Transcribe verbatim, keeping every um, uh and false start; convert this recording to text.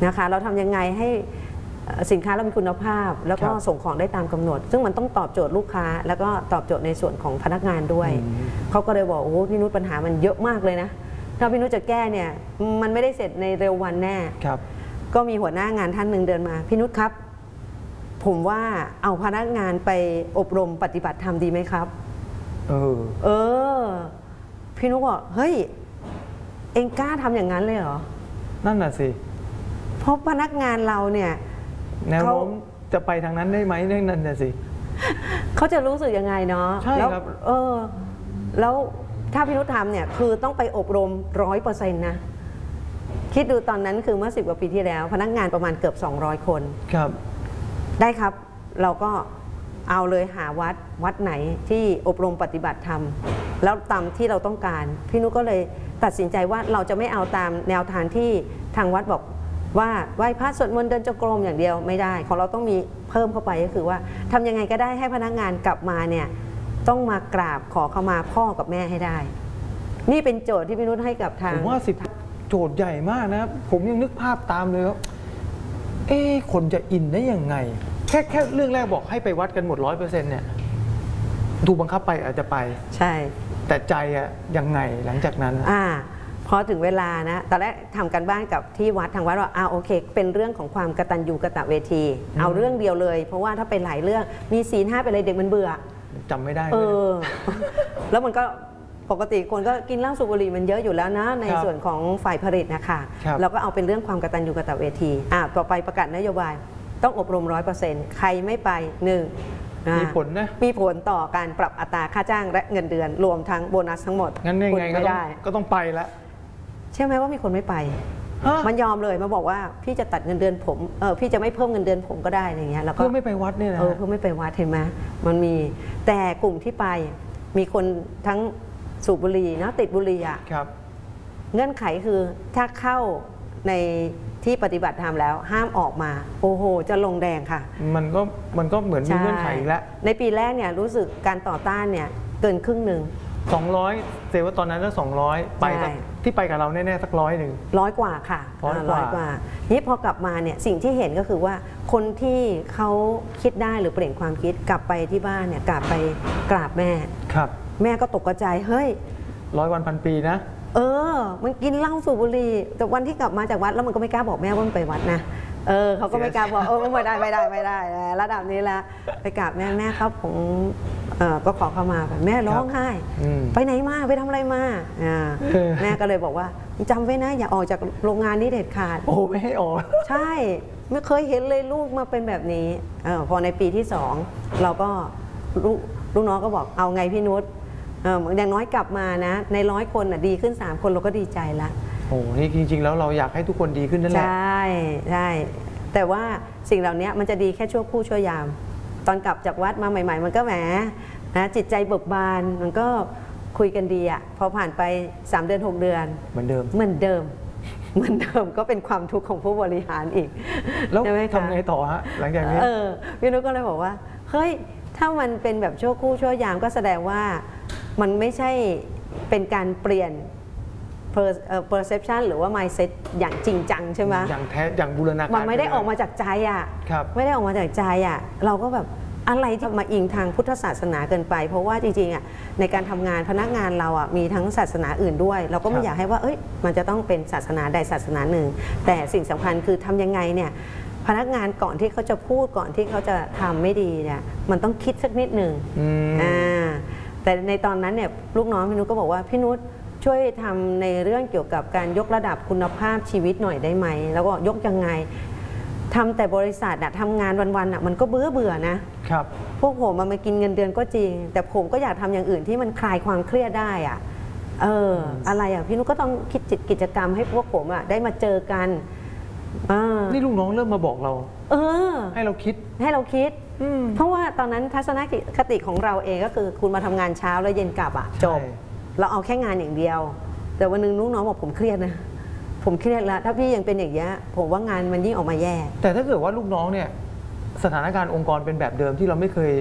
นะคะเราทำยังไงให้สินค้าเรามีคุณภาพแล้วก็ส่งของได้ตามกำหนดซึ่งมันต้องตอบโจทย์ลูกค้าแล้วก็ตอบโจทย์ในส่วนของพนักงานด้วยเขาก็เลยบอกโอ้พี่นุชปัญหามันเยอะมากเลยนะถ้าพี่นุชจะแก้เนี่ยมันไม่ได้เสร็จในเร็ววันแน่ก็มีหัวหน้างานท่านหนึ่งเดินมาพี่นุชครับผมว่าเอาพนักงานไปอบรมปฏิบัติธรรมดีไหมครับเออเออพี่นุชบอกเฮ้ยเองกล้าทำอย่างนั้นเลยเหรอนั่นน่ะสิเพราะพนักงานเราเนี่ยแนวโน้มจะไปทางนั้นได้ไหมเรื่องนั้นน่ะสิเขาจะรู้สึกยังไงเนาะใช่ครับเออแล้วถ้าพี่นุชทำเนี่ยคือต้องไปอบรมร้อยเปอร์เซ็นต์นะคิดดูตอนนั้นคือเมื่อสิบกว่าปีที่แล้วพนักงานประมาณเกือบสองร้อยคนครับได้ครับเราก็เอาเลยหาวัดวัดไหนที่อบรมปฏิบัติธรรมแล้วตามที่เราต้องการพี่นุชก็เลยตัดสินใจว่าเราจะไม่เอาตามแนวทางที่ทางวัดบอกว่าไหว้พระสวดมนต์เดินจงกรมอย่างเดียวไม่ได้ของเราต้องมีเพิ่มเข้าไปก็คือว่าทำยังไงก็ได้ให้พนักงานกลับมาเนี่ยต้องมากราบขอขมาพ่อกับแม่ให้ได้นี่เป็นโจทย์ที่พี่นุชให้กับทางผมว่าสิบโจทย์ใหญ่มากนะผมยังนึกภาพตามเลยว่าเอ๊ะคนจะอินได้ยังไงแค่แค่เรื่องแรกบอกให้ไปวัดกันหมดร้อยเปอร์เซ็นต์เนี่ยถูกบังคับไปอาจจะไปใช่แต่ใจอะยังไงหลังจากนั้นอ่าพอถึงเวลานะตอนแรกทำกันบ้านกับที่วัดทางวัดว่าอ่าโอเคเป็นเรื่องของความกตัญญูกตเวทีเอาเรื่องเดียวเลยเพราะว่าถ้าเป็นหลายเรื่องมีศีลห้าไปเลยเด็กมันเบื่อจำไม่ได้เออแล้วมันก็ปกติคนก็กินเหล้าสูบบุหรี่มันเยอะอยู่แล้วนะในส่วนของฝ่ายผลิตนะคะเราก็เอาเป็นเรื่องความกตัญญูกตเวทีอ่าต่อไปประกาศนโยบายต้องอบรมร้อยเปอร์เซ็นต์ใครไม่ไปหนึ่งมีผลนะมีผลต่อการปรับอัตราค่าจ้างและเงินเดือนรวมทั้งโบนัสทั้งหมดงั้นยังไงก็ต้องก็ต้องไปแล้วใช่ไหมว่ามีคนไม่ไปมันยอมเลยมาบอกว่าพี่จะตัดเงินเดือนผมเออพี่จะไม่เพิ่มเงินเดือนผมก็ได้อะไรเงี้ยแล้วก็เพื่อไม่ไปวัดเนี่ยนะเออเพื่อไม่ไปวัดเห็นไหมมันมีแต่กลุ่มที่ไปมีคนทั้งสูบบุหรี่นะติดบุหรี่อ่ะเงื่อนไขคือถ้าเข้าในที่ปฏิบัติธรรมแล้วห้ามออกมาโอ้โหจะลงแดงค่ะมันก็มันก็เหมือนมีเงื่อนไขแล้วในปีแรกเนี่ยรู้สึกการต่อต้านเนี่ยเกินครึ่งหนึ่งสองร้อยเซว่าตอนนั้นก็สองร้อยไปที่ไปกับเราแน่ๆสักร้อยหนึ่งร้อยกว่าค่ะร้อยกว่านี่พอกลับมาเนี่ยสิ่งที่เห็นก็คือว่าคนที่เขาคิดได้หรือเปลี่ยนความคิดกลับไปที่บ้านเนี่ยกลับไปกราบแม่ครับแม่ก็ตกใจเฮ้ยร้อยวันพันปีนะเออมันกินเหล้าสูบบุหรี่แต่วันที่กลับมาจากวัดแล้วมันก็ไม่กล้าบอกแม่ว่ามันไปวัดนะเออเขาก็ไม่กล้าบอกเออไม่ได้ไม่ได้ไม่ได้ระดับนี้แล้วไปกราบแม่แม่ครับผมก็ขอเข้ามาแม่ร้องไห้ไปไหนมาไปทำอะไรมาแม่ก็เลยบอกว่าจำไว้นะอย่าออกจากโรงงานนี้เด็ดขาดโอ้ไม่ให้ออกใช่ไม่เคยเห็นเลยลูกมาเป็นแบบนี้อพอในปีที่สองเราก็ลูกลูกน้องก็บอกเอาไงพี่นุชอย่างน้อยกลับมานะในร้อยคนดีขึ้นสามคนเราก็ดีใจละโอ้นี่จริงๆแล้วเราอยากให้ทุกคนดีขึ้นนั่นแหละใช่ใช่แต่ว่าสิ่งเหล่านี้มันจะดีแค่ชั่วคู่ชั่วยามตอนกลับจากวัดมาใหม่ๆมันก็แหมนะจิตใจเบิกบานมันก็คุยกันดีอ่ะพอผ่านไปสามเดือนหกเดือนเหมือนเดิมเหมือนเดิมเหมือนเดิมก็เป็นความทุกข์ของผู้บริหารอีกแล้วทำไงต่อฮะหลังจากนี้เออพี่นุชก็เลยบอกว่าเฮ้ยถ้ามันเป็นแบบชั่วคู่ชั่วยามก็แสดงว่ามันไม่ใช่เป็นการเปลี่ยน perception หรือว่า mindset อย่างจริงจังใช่ไหมอย่างแท้อย่างบูรณาการมันไม่ได้ออกมาจากใจอ่ะไม่ได้ออกมาจากใจอ่ะเราก็แบบอะไรที่มาอิงทางพุทธศาสนาเกินไปเพราะว่าจริงๆอ่ะในการทำงานพนักงานเราอ่ะมีทั้งศาสนาอื่นด้วยเราก็ไม่อยากให้ว่าเอ้ยมันจะต้องเป็นศาสนาใดศาสนาหนึ่งแต่สิ่งสำคัญคือทำยังไงเนี่ยพนักงานก่อนที่เขาจะพูดก่อนที่เขาจะทำไม่ดีเนี่ยมันต้องคิดสักนิดหนึ่งอ่าแต่ในตอนนั้นเนี่ยลูกน้องพี่นุชก็บอกว่าพี่นุชช่วยทำในเรื่องเกี่ยวกับการยกระดับคุณภาพชีวิตหน่อยได้ไหมแล้วก็ยกยังไงทำแต่บริษัทอะทำงานวันๆอะมันก็เบื่อเบื่อนะครับพวกผมมากินเงินเดือนก็จริงแต่ผมก็อยากทำอย่างอื่นที่มันคลายความเครียดได้อะเอออะไรอะพี่นุชก็ต้องคิดจิตกิจกรรมให้พวกผมอะได้มาเจอกันนี่ลูกน้องเริ่มมาบอกเราเออให้เราคิดให้เราคิดเพราะว่าตอนนั้นทัศนคติของเราเองก็คือคุณมาทำงานเช้าแล้วเย็นกลับอะจบเราเอาแค่งานอย่างเดียวแต่วันนึงลูกน้องบอกผมเครียดนะผมเครียดแล้วถ้าพี่ยังเป็นอย่างนี้ผมว่างานมันยิ่งออกมาแย่แต่ถ้าเกิดว่าลูกน้องเนี่ยสถานการณ์องค์กรเป็นแบบเดิมที่เราไม่เคย